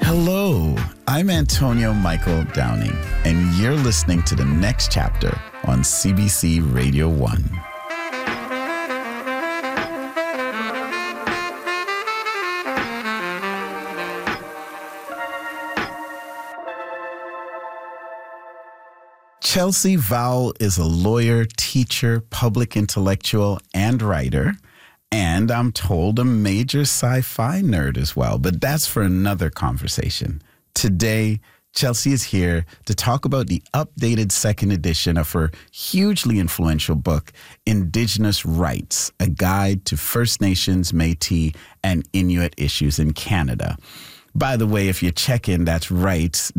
Hello, I'm Antonio Michael Downing, and you're listening to The Next Chapter on CBC Radio 1. Chelsea Vowell is a lawyer, teacher, public intellectual, and writer. And I'm told a major sci-fi nerd as well, but that's for another conversation. Today, Chelsea is here to talk about the updated second edition of her hugely influential book, Indigenous Rights, a guide to First Nations, Métis, and Inuit issues in Canada. By the way, if you check in, that's rights,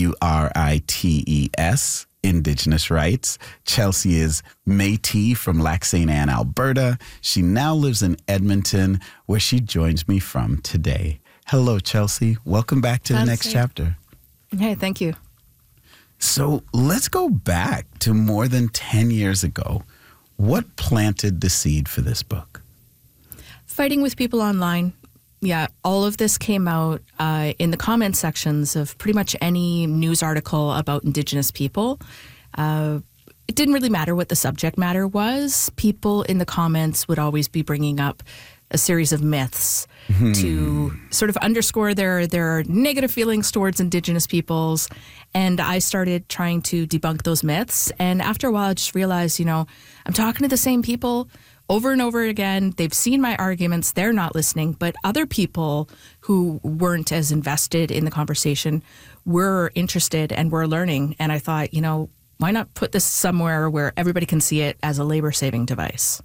W-R-I-T-E-S, Indigenous Rights. Chelsea is Métis from Lac St. Anne, Alberta. She now lives in Edmonton, where she joins me from today. Hello, Chelsea. Welcome back to The Next Chapter. Hey, thank you. So let's go back to more than 10 years ago. What planted the seed for this book? Fighting with people online. Yeah, all of this came out in the comment sections of pretty much any news article about Indigenous people. It didn't really matter what the subject matter was. People in the comments would always be bringing up a series of myths to sort of underscore their negative feelings towards Indigenous peoples. And I started trying to debunk those myths. And after a while, I just realized, I'm talking to the same people over and over again. They've seen my arguments. They're not listening. But other people who weren't as invested in the conversation were interested and were learning. And I thought, why not put this somewhere where everybody can see it as a labor-saving device?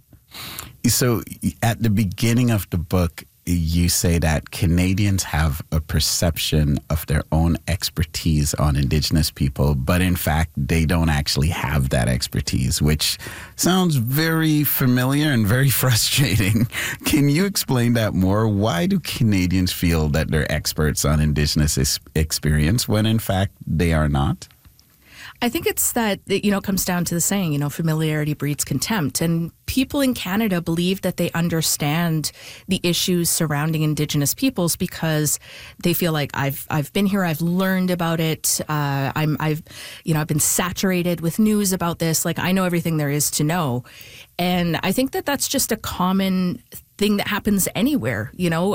So at the beginning of the book, you say that Canadians have a perception of their own expertise on Indigenous people, but in fact, they don't actually have that expertise, which sounds very familiar and very frustrating. Can you explain that more? Why do Canadians feel that they're experts on Indigenous experience when in fact they are not? I think it's that, it comes down to the saying, familiarity breeds contempt. And people in Canada believe that they understand the issues surrounding Indigenous peoples because they feel like I've been here, I've learned about it, I've been saturated with news about this, like I know everything there is to know. And I think that that's just a common thing that happens anywhere.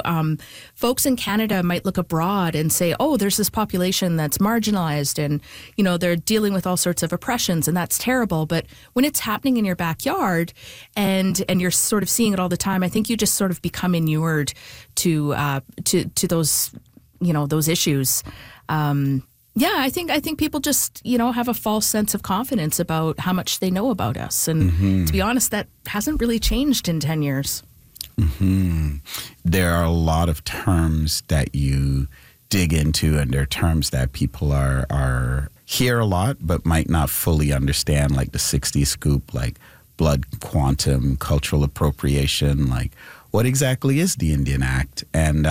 Folks in Canada might look abroad and say, oh, there's this population that's marginalized and, they're dealing with all sorts of oppressions and that's terrible. But when it's happening in your backyard and you're sort of seeing it all the time, I think you just sort of become inured to those, those issues. Yeah, I think people just, have a false sense of confidence about how much they know about us. And to be honest, that hasn't really changed in 10 years. There are a lot of terms that you dig into, and there are terms that people are hear a lot but might not fully understand, like the 60s scoop, like blood quantum, cultural appropriation. Like, what exactly is the Indian Act? And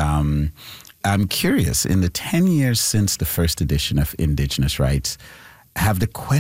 I'm curious, in the 10 years since the first edition of Indigenous Rights, have the questions